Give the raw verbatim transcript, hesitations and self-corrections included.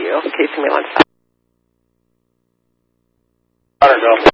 you in case you may want to stop. I don't know.